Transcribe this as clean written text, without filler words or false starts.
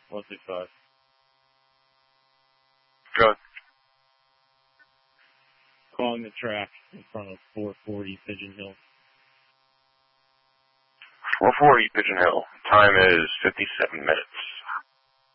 165. Go. Calling the track in front of 440 Pigeon Hill. 440 Pigeon Hill. Time is 57 minutes.